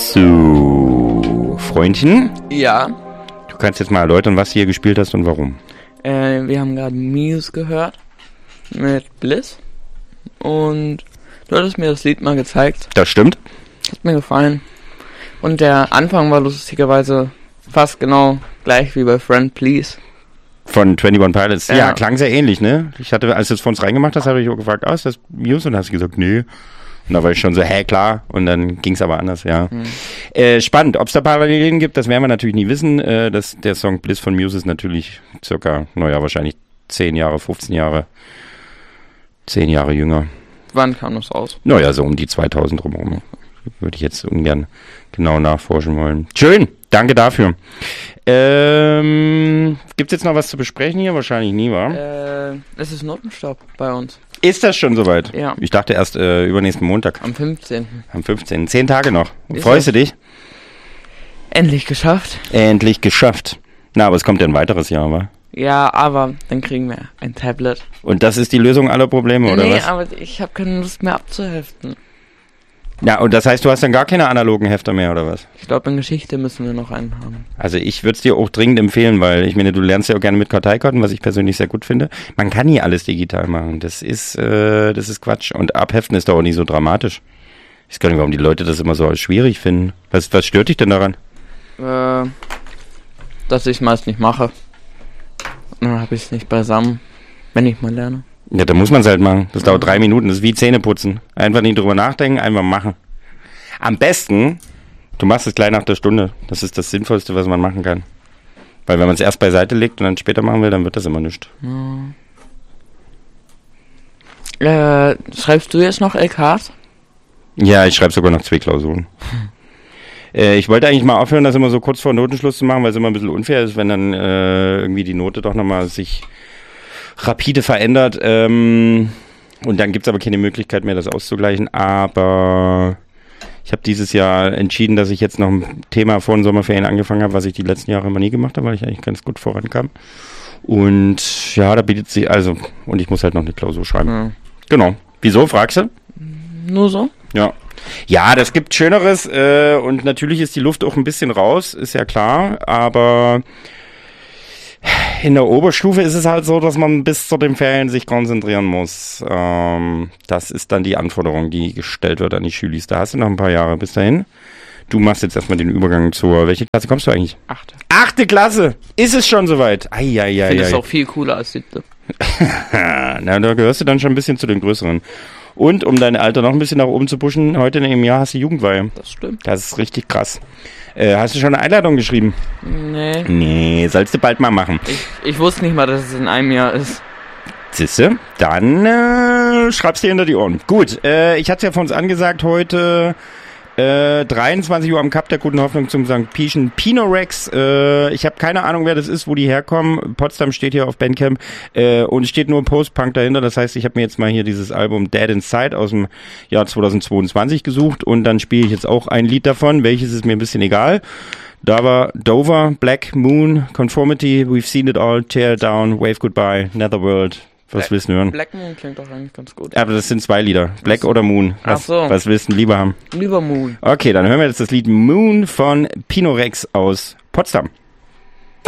So, Freundchen? Ja. Du kannst jetzt mal erläutern, was du hier gespielt hast und warum. Wir haben gerade Muse gehört mit Bliss und du hattest mir das Lied mal gezeigt. Das stimmt. Hat mir gefallen. Und der Anfang war lustigerweise fast genau gleich wie bei Friend Please. Von 21 Pilots. Ja, klang sehr ähnlich, ne? Ich hatte, als du es von uns reingemacht hast, habe ich auch gefragt, ist das Muse? Und dann hast du gesagt, nee. Und da war ich schon so, klar. Und dann ging es aber anders, ja. Spannend. Ob es da Parallelen gibt, das werden wir natürlich nie wissen. Der Song Bliss von Muse ist natürlich circa, wahrscheinlich 10 Jahre, 15 Jahre, 10 Jahre jünger. Wann kam das aus? So um die 2000 drumherum. Würde ich jetzt ungern genau nachforschen wollen. Schön, danke dafür. Gibt's jetzt noch was zu besprechen hier? Wahrscheinlich nie, wa? Es ist Notenstopp bei uns. Ist das schon soweit? Ja. Ich dachte erst übernächsten Montag. Am 15. Am 15. 10 Tage noch. Ist Freust du dich? Endlich geschafft. Endlich geschafft. Na, aber es kommt ja ein weiteres Jahr, wa? Ja, aber dann kriegen wir ein Tablet. Und das ist die Lösung aller Probleme, oder was? Nee, aber ich habe keine Lust mehr abzuheften. Ja, und das heißt, du hast dann gar keine analogen Hefter mehr, oder was? Ich glaube, in Geschichte müssen wir noch einen haben. Also ich würde es dir auch dringend empfehlen, weil ich meine, du lernst ja auch gerne mit Karteikarten, was ich persönlich sehr gut finde. Man kann hier alles digital machen. Das ist Quatsch. Und abheften ist doch auch nicht so dramatisch. Ich weiß gar nicht, warum die Leute das immer so schwierig finden. Was stört dich denn daran? Dass ich es meist nicht mache. Und dann habe ich es nicht beisammen, wenn ich mal lerne. Ja, da muss man es halt machen. Das dauert 3 Minuten. Das ist wie Zähneputzen. Einfach nicht drüber nachdenken, einfach machen. Am besten, du machst es gleich nach der Stunde. Das ist das Sinnvollste, was man machen kann. Weil wenn man es erst beiseite legt und dann später machen will, dann wird das immer nichts. Schreibst du jetzt noch LKs? Ja, ich schreibe sogar noch 2 Klausuren. Ich wollte eigentlich mal aufhören, das immer so kurz vor Notenschluss zu machen, weil es immer ein bisschen unfair ist, wenn dann irgendwie die Note doch nochmal sich rapide verändert. Und dann gibt es aber keine Möglichkeit mehr, das auszugleichen. Aber ich habe dieses Jahr entschieden, dass ich jetzt noch ein Thema vor den Sommerferien angefangen habe, was ich die letzten Jahre immer nie gemacht habe, weil ich eigentlich ganz gut vorankam. Und ja, da bietet sich, und ich muss halt noch eine Klausur schreiben. Ja. Genau. Wieso, fragst du? Nur so? Ja. Ja, das gibt Schöneres und natürlich ist die Luft auch ein bisschen raus, ist ja klar, aber in der Oberstufe ist es halt so, dass man bis zu den Ferien sich konzentrieren muss. Das ist dann die Anforderung, die gestellt wird an die Schülis. Da hast du noch ein paar Jahre bis dahin. Du machst jetzt erstmal den Übergang zur... Welche Klasse kommst du eigentlich? 8. 8. Klasse! Ist es schon soweit? Eieiei. Ich finde es auch viel cooler als 7. Na, da gehörst du dann schon ein bisschen zu den Größeren. Und um dein Alter noch ein bisschen nach oben zu pushen, heute in einem Jahr hast du Jugendweihe. Das stimmt. Das ist richtig krass. Hast du schon eine Einladung geschrieben? Nee. Nee, sollst du bald mal machen. Ich wusste nicht mal, dass es in einem Jahr ist. Siehste, dann schreib's dir hinter die Ohren. Gut, ich hatte es ja von uns angesagt heute... 23 Uhr am Cup der Guten Hoffnung zum St. Pieschen Pinorex. Ich habe keine Ahnung, wer das ist, wo die herkommen. Potsdam steht hier auf Bandcamp und steht nur Post-Punk dahinter. Das heißt, ich habe mir jetzt mal hier dieses Album Dead Inside aus dem Jahr 2022 gesucht und dann spiele ich jetzt auch ein Lied davon. Welches ist mir ein bisschen egal. Da war Dover, Black Moon, Conformity, We've Seen It All, Tear Down, Wave Goodbye, Netherworld. Was willst du hören? Black Moon klingt doch eigentlich ganz gut. Aber das sind 2 Lieder. Black oder Moon. Was willst du lieber haben? Lieber Moon. Okay, dann hören wir jetzt das Lied Moon von Pinorex aus Potsdam.